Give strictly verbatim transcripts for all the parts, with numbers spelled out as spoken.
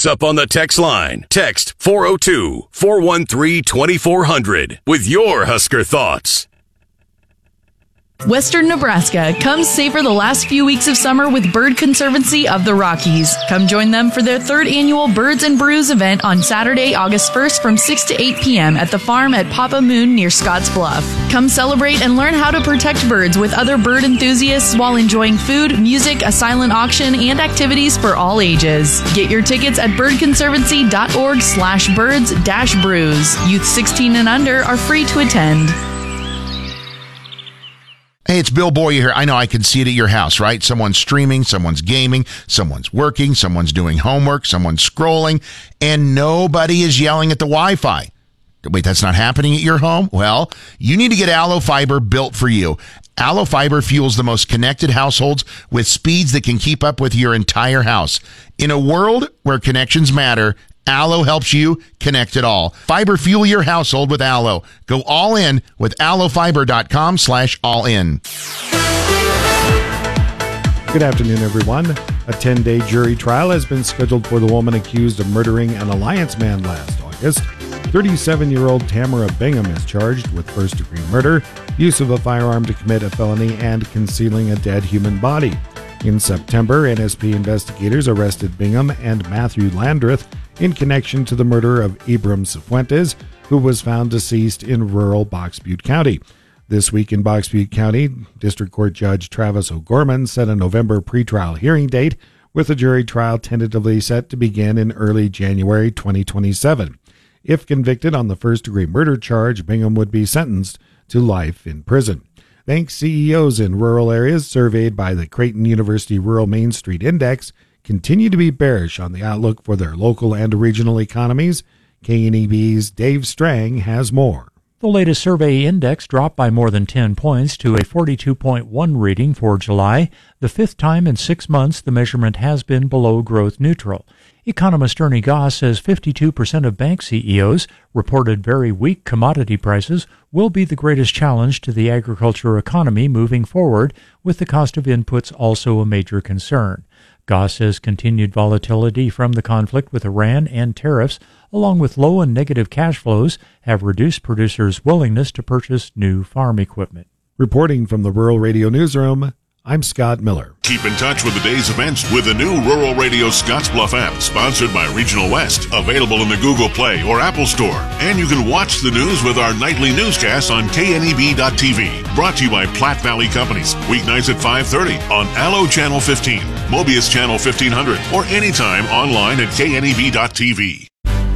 What's up on the text line? Text four oh two, four one three, two four zero zero with your Husker thoughts. Western Nebraska, come savor the last few weeks of summer with Bird Conservancy of the Rockies. Come join them for their third annual Birds and Brews event on Saturday, August first from six to eight p.m. at the farm at Papa Moon near Scotts Bluff. Come celebrate and learn how to protect birds with other bird enthusiasts while enjoying food, music, a silent auction, and activities for all ages. Get your tickets at birdconservancy.org slash birds dash brews. Youth sixteen and under are free to attend. Hey, it's Bill Boyer here. I know I can see it at your house, right? Someone's streaming, someone's gaming, someone's working, someone's doing homework, someone's scrolling, and nobody is yelling at the Wi-Fi. Wait, that's not happening at your home? Well, you need to get Allo Fiber built for you. Allo Fiber fuels the most connected households with speeds that can keep up with your entire house. In a world where connections matter, Allo helps you connect it all. Fiber fuel your household with Allo. Go all in with allofiber.com slash all in. Good afternoon, everyone. A ten-day jury trial has been scheduled for the woman accused of murdering an Alliance man last August. thirty-seven-year-old Tamara Bingham is charged with first-degree murder, use of a firearm to commit a felony, and concealing a dead human body. In September, N S P investigators arrested Bingham and Matthew Landreth in connection to the murder of Ibram Cifuentes, who was found deceased in rural Box Butte County. This week in Box Butte County, District Court Judge Travis O'Gorman set a November pretrial hearing date, with the jury trial tentatively set to begin in early January twenty twenty-seven. If convicted on the first-degree murder charge, Bingham would be sentenced to life in prison. Bank C E Os in rural areas surveyed by the Creighton University Rural Main Street Index continue to be bearish on the outlook for their local and regional economies. K N E B's Dave Strang has more. The latest survey index dropped by more than ten points to a forty-two point one reading for July, the fifth time in six months the measurement has been below growth neutral. Economist Ernie Goss says fifty-two percent of bank C E Os reported very weak commodity prices will be the greatest challenge to the agriculture economy moving forward, with the cost of inputs also a major concern. Goss says continued volatility from the conflict with Iran and tariffs, along with low and negative cash flows, have reduced producers' willingness to purchase new farm equipment. Reporting from the Rural Radio Newsroom, I'm Scott Miller. Keep in touch with the day's events with the new Rural Radio Scottsbluff app, sponsored by Regional West, available in the Google Play or Apple Store. And you can watch the news with our nightly newscast on K N E B dot T V. Brought to you by Platte Valley Companies, weeknights at five thirty on Allo Channel fifteen, Mobius Channel fifteen hundred, or anytime online at K N E B dot T V.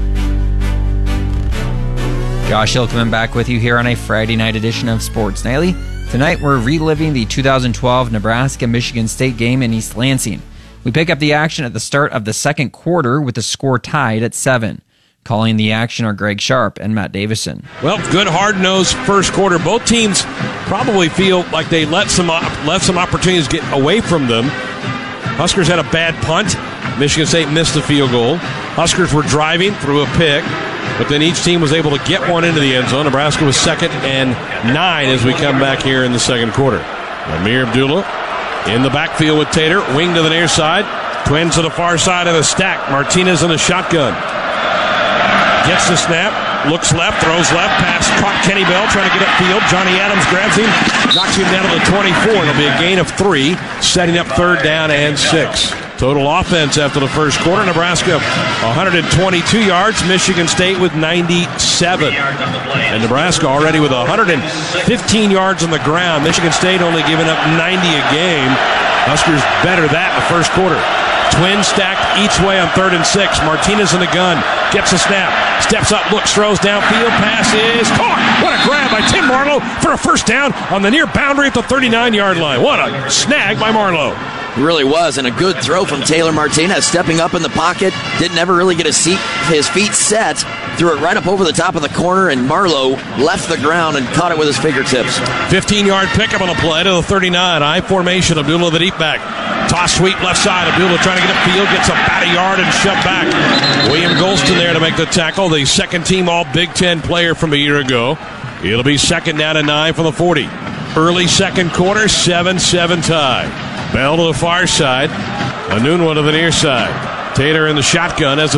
Josh Hill coming back with you here on a Friday night edition of Sports Nightly. Tonight we're reliving the two thousand twelve Nebraska-Michigan State game in East Lansing. We pick up the action at the start of the second quarter with the score tied at seven. Calling the action are Greg Sharp and Matt Davison. Well, good hard-nosed first quarter. Both teams probably feel like they let some left some opportunities get away from them. Huskers had a bad punt. Michigan State missed a field goal. Huskers were driving through a pick, but then each team was able to get one into the end zone. Nebraska was second and nine as we come back here in the second quarter. Amir Abdullah in the backfield with Tater, wing to the near side. Twins to the far side of the stack. Martinez in a shotgun. Gets the snap, looks left, throws left, pass caught Kenny Bell trying to get upfield. Johnny Adams grabs him, knocks him down to the twenty-four. It'll be a gain of three, setting up third down and six. Total offense after the first quarter, Nebraska one hundred twenty-two yards, Michigan State with ninety-seven. And Nebraska already with one hundred fifteen yards on the ground. Michigan State only giving up ninety a game. Huskers better that in the first quarter. Twins stacked each way on third and six. Martinez in the gun, gets a snap, steps up, looks, throws downfield, pass is caught. What a grab by Tim Marlowe for a first down on the near boundary at the thirty-nine-yard line. What a snag by Marlowe. It really was, and a good throw from Taylor Martinez, stepping up in the pocket, didn't ever really get his, seat, his feet set, threw it right up over the top of the corner, and Marlowe left the ground and caught it with his fingertips. fifteen-yard pickup on the play to the thirty-nine, I formation, Abdullah the deep back. Toss sweep left side, Abdullah trying to get upfield, gets about a yard and shoved back. William Golston there to make the tackle, the second team all Big Ten player from a year ago. It'll be second down and nine from the forty. Early second quarter, seven seven tie. Bell to the far side. Anunwa to the near side. Tater in the shotgun as